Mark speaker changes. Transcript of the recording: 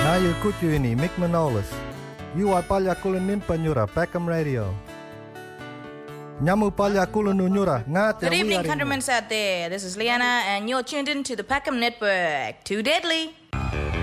Speaker 1: Ayo kucu ini Mick Manolis. You are palya kulanin panyura Peckham Radio. Nyamu palya kulanunyura ngat.
Speaker 2: Good evening, countrymen out there. This is Liana, and you're tuned in to the Peckham Network. Too deadly.